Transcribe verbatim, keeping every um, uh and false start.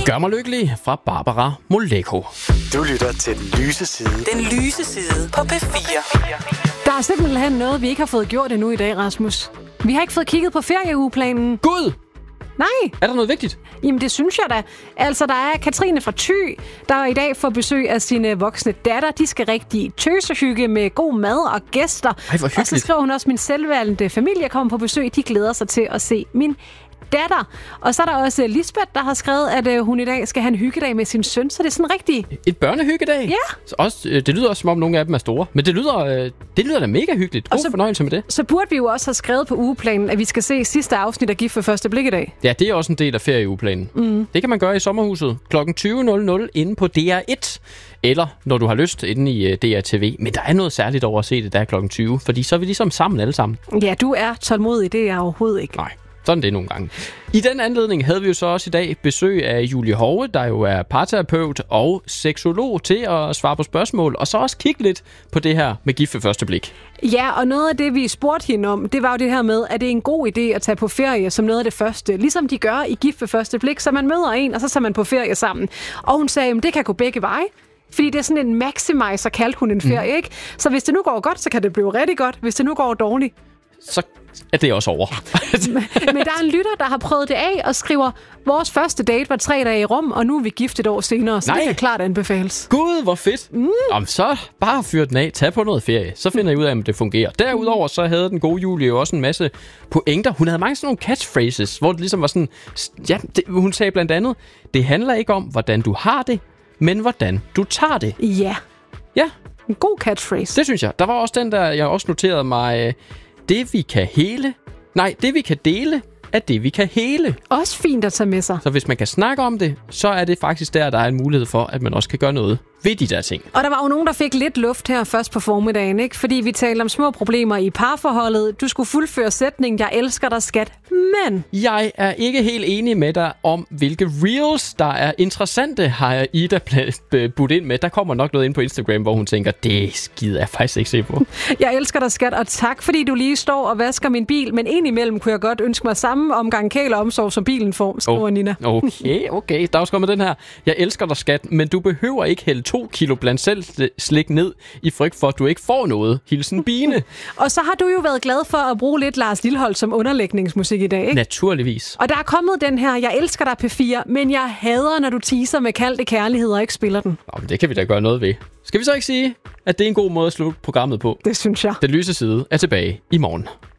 Gør mig lykkelig fra Barbara Moleko. Du lytter til Den Lyse Side. Den Lyse Side på P fire. Der er simpelthen noget, vi ikke har fået gjort endnu i dag, Rasmus. Vi har ikke fået kigget på ferieugeplanen. Gud! Nej. Er der noget vigtigt? Jamen, det synes jeg da. Altså, der er Katrine fra Thy, der i dag får besøg af sine voksne datter. De skal rigtig tøsehygge med god mad og gæster. Ej, hvor hyggeligt. Og så skriver hun også, min selvvalgte familie kommer på besøg. De glæder sig til at se min datter. Og så er der også Lisbeth, der har skrevet, at øh, hun i dag skal have en hyggedag med sin søn. Så det er sådan rigtig... Et børnehyggedag? Ja. Så også, øh, det lyder også, som om nogle af dem er store. Men det lyder, øh, det lyder da mega hyggeligt. God så, fornøjelse med det. Så burde vi jo også have skrevet på ugeplanen, at vi skal se sidste afsnit af Gift ved første blik i dag. Ja, det er også en del af ferieugeplanen. Mm. Det kan man gøre i sommerhuset klokken tyve nul nul inde på D R et. Eller når du har lyst, inde i uh, D R T V. Men der er noget særligt over at se det der klokken tyve. Fordi så er vi ligesom sammen alle sammen. Ja, du er tålmodig. Det er jeg overhovedet ikke. Nej. Sådan det nogle gange. I den anledning havde vi jo så også i dag besøg af Julie Hove, der jo er parterapeut og seksolog, til at svare på spørgsmål, og så også kigge lidt på det her med gift ved første blik. Ja, og noget af det, vi spurgte hende om, det var jo det her med, at det er en god idé at tage på ferie som noget af det første. Ligesom de gør i Gift ved første blik, så man møder en, og så tager man på ferie sammen. Og hun sagde, at det kan gå begge veje. Fordi det er sådan en maximizer, kaldte hun en ferie, mm. ikke? Så hvis det nu går godt, så kan det blive rigtig godt. Hvis det nu går dårligt, så er det også over. Men der er en lytter, der har prøvet det af og skriver, vores første date var tre dage i Rom, og nu er vi gift et år senere, så Nej. det kan klart anbefales. Gud, hvor fedt. Mm. Jamen, så bare fyr den af. Tag på noget ferie. Så finder I ud af, om det fungerer. Derudover så havde den gode Julie jo også en masse pointer. Hun havde mange sådan nogle catchphrases, hvor det ligesom var sådan... Ja, det, hun sagde blandt andet, det handler ikke om, hvordan du har det, men hvordan du tager det. Ja. Ja. En god catchphrase. Det synes jeg. Der var også den, der jeg også noterede mig... Det vi kan hele... Nej, det vi kan dele, er det vi kan hele. Også fint at tage med sig. Så hvis man kan snakke om det, så er det faktisk der, der er en mulighed for, at man også kan gøre noget ved de der ting. Og der var jo nogen, der fik lidt luft her først på formiddagen, ikke? Fordi vi talte om små problemer i parforholdet. Du skulle fuldføre sætningen, jeg elsker dig, skat. Men... Jeg er ikke helt enig med dig om, hvilke reels, der er interessante, har Ida budt ind med. Der kommer nok noget ind på Instagram, hvor hun tænker, det skider jeg faktisk ikke se på. Jeg elsker dig, skat, og tak, fordi du lige står og vasker min bil. Men indimellem kunne jeg godt ønske mig samme omgang kæle og omsorg, som bilen får, skriver oh, Nina. Okay, okay. Der er også kommet den her. Jeg elsker dig, skat, men du behøver ikke hælde to kilo blandt selv slik ned i frygt for, at du ikke får noget. Hilsen Bine. Og så har du jo været glad for at bruge lidt Lars Lilholt som underlægningsmusik i dag, ikke? Naturligvis. Og der er kommet den her, jeg elsker dig P fire, men jeg hader, når du teaser med kaldte kærlighed og ikke spiller den. Nå, men det kan vi da gøre noget ved. Skal vi så ikke sige, at det er en god måde at slutte programmet på? Det synes jeg. Den Lyse Side er tilbage i morgen.